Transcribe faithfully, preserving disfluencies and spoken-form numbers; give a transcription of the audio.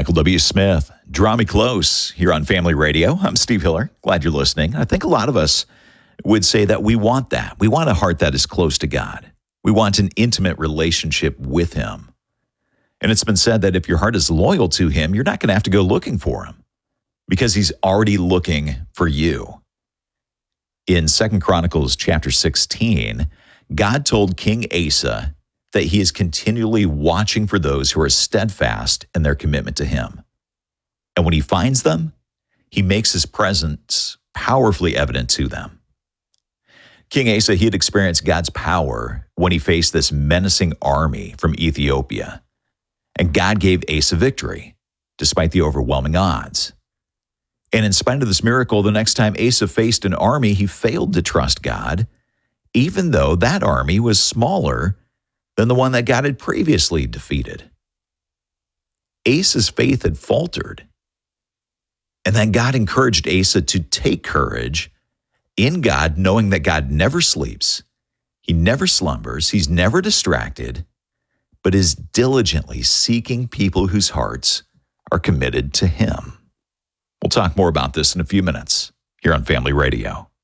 Michael W. Smith, Draw Me Close here on Family Radio. I'm Steve Hiller. Glad you're listening. I think a lot of us would say that we want that. We want a heart that is close to God. We want an intimate relationship with Him. And it's been said that if your heart is loyal to Him, you're not going to have to go looking for Him because He's already looking for you. In Second Chronicles chapter sixteen, God told King Asa that He is continually watching for those who are steadfast in their commitment to Him. And when He finds them, He makes His presence powerfully evident to them. King Asa, he had experienced God's power when he faced this menacing army from Ethiopia. And God gave Asa victory, despite the overwhelming odds. And in spite of this miracle, the next time Asa faced an army, he failed to trust God, even though that army was smaller than the one that God had previously defeated. Asa's faith had faltered. And then God encouraged Asa to take courage in God, knowing that God never sleeps, He never slumbers, He's never distracted, but is diligently seeking people whose hearts are committed to Him. We'll talk more about this in a few minutes here on Family Radio.